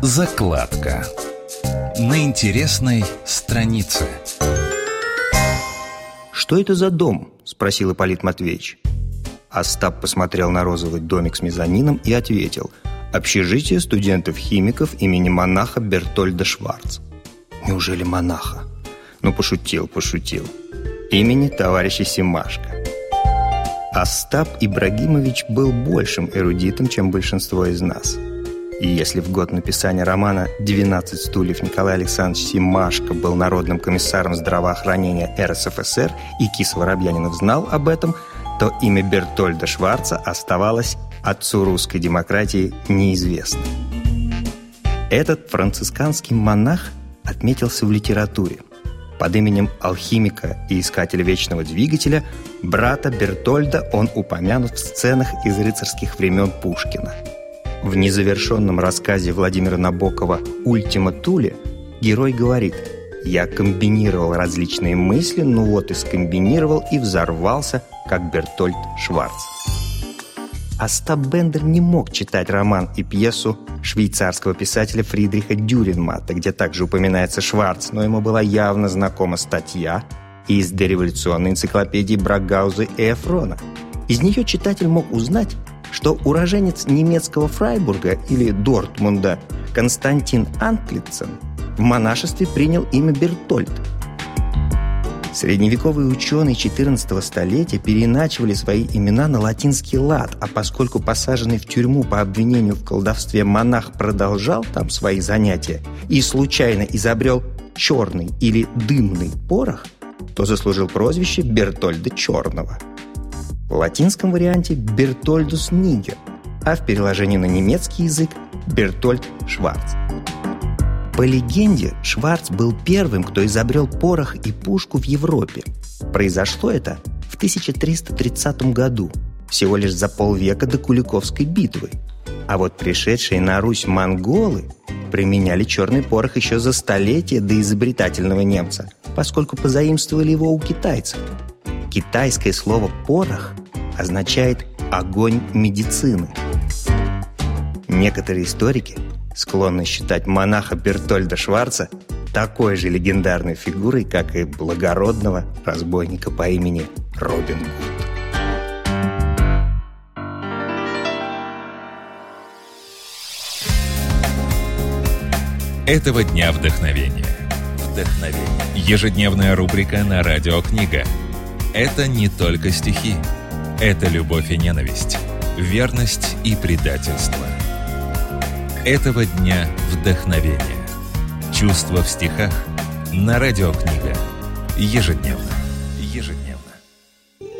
Закладка на интересной странице. «Что это за дом?» – спросил Ипполит Матвеевич. Остап посмотрел на розовый домик с мезонином и ответил: «Общежитие студентов-химиков имени монаха Бертольда Шварца». «Неужели монаха?» «Ну, пошутил. Имени товарища Семашко». Остап Ибрагимович был большим эрудитом, чем большинство из нас. И если в год написания романа «12 стульев» Николай Александрович Семашко был народным комиссаром здравоохранения РСФСР и Киса Воробьянинов знал об этом, то имя Бертольда Шварца оставалось отцу русской демократии неизвестным. Этот францисканский монах отметился в литературе. Под именем алхимика и искателя вечного двигателя брата Бертольда он упомянут в сценах из рыцарских времен Пушкина. В незавершенном рассказе Владимира Набокова «Ультима Туле» герой говорит: «Я комбинировал различные мысли, ну вот и скомбинировал и взорвался, как Бертольд Шварц». Остап Бендер не мог читать роман и пьесу швейцарского писателя Фридриха Дюринмата, где также упоминается Шварц, но ему была явно знакома статья из дореволюционной энциклопедии Брагауза и Эфрона. Из нее читатель мог узнать, что уроженец немецкого Фрайбурга или Дортмунда Константин Антлицен в монашестве принял имя Бертольд. Средневековые ученые XIV столетия переиначивали свои имена на латинский лад, а поскольку посаженный в тюрьму по обвинению в колдовстве монах продолжал там свои занятия и случайно изобрел черный или дымный порох, то заслужил прозвище Бертольда Черного. В латинском варианте Бертольдус Нигер, а в переложении на немецкий язык Бертольд Шварц. По легенде, Шварц был первым, кто изобрел порох и пушку в Европе. Произошло это в 1330 году, всего лишь за полвека до Куликовской битвы. А вот пришедшие на Русь монголы применяли черный порох еще за столетие до изобретательного немца, поскольку позаимствовали его у китайцев. Китайское слово «порох» означает «огонь медицины». Некоторые историки склонны считать монаха Бертольда Шварца такой же легендарной фигурой, как и благородного разбойника по имени Робин Гуд. Этого дня вдохновение. Ежедневная рубрика на Радио Книга. Это не только стихи. Это любовь и ненависть, верность и предательство. Этого дня вдохновение. Чувства в стихах на Радио Книга. Ежедневно.